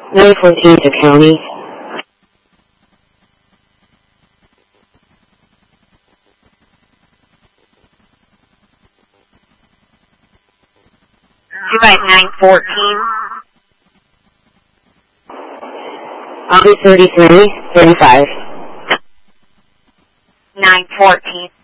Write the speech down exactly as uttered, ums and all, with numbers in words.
nine fourteen to county. You write nine fourteen. I'll be thirty-three, thirty-five. nine fourteen.